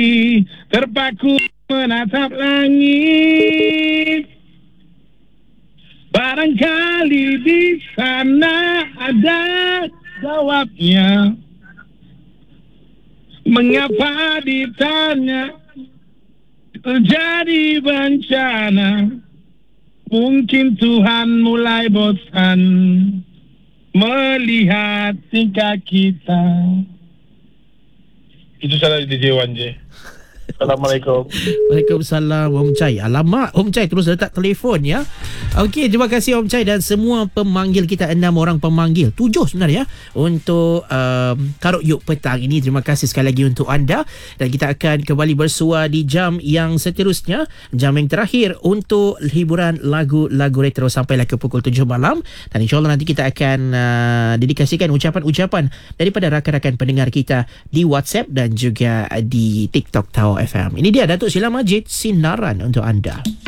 terpaku menatap langit. Barangkali di sana ada jawabnya. Mengapa ditanya terjadi bencana? Mungkin Tuhan mulai bosan melihat tingkah kita. Itu salah DJ Wan je. Assalamualaikum. Waalaikumsalam Om Chai. Alamak, Om Chai terus letak telefon ya. Okey, terima kasih Om Chai dan semua pemanggil kita, 6 orang pemanggil, 7 sebenarnya untuk Karut Yuk petang ini. Terima kasih sekali lagi untuk anda dan kita akan kembali bersua di jam yang seterusnya, jam yang terakhir untuk hiburan lagu-lagu retro sampailah ke pukul 7 malam dan insyaAllah nanti kita akan dedikasikan ucapan-ucapan daripada rakan-rakan pendengar kita di WhatsApp dan juga di TikTok Tau FM. Ini dia Datuk Sheila Majid, Sinaran untuk anda.